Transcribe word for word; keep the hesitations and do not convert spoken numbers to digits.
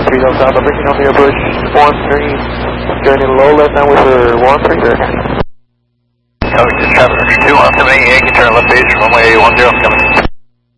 three Delta Alpha, bringing on the approach one three, joining low left now with her one three there. Coach, traffic two one seven eight, Yankee, turn left base, runway one zero, coming.